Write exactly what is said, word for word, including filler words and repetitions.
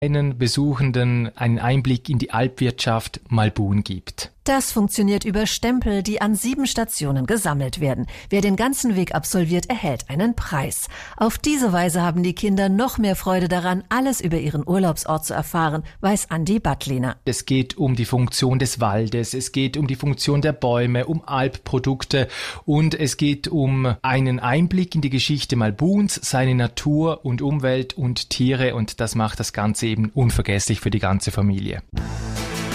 einen Besuchenden einen Einblick in die Alpwirtschaft Malbun gibt. Das funktioniert über Stempel, die an sieben Stationen gesammelt werden. Wer den ganzen Weg absolviert, erhält einen Preis. Auf diese Weise haben die Kinder noch mehr Freude daran, alles über ihren Urlaubsort zu erfahren, weiß Andi Battliner. Es geht um die Funktion des Waldes, es geht um die Funktion der Bäume, um Alpprodukte und es geht um einen Einblick in die Geschichte Malbuns, seine Natur und Umwelt und Tiere und das macht das Ganze eben unvergesslich für die ganze Familie.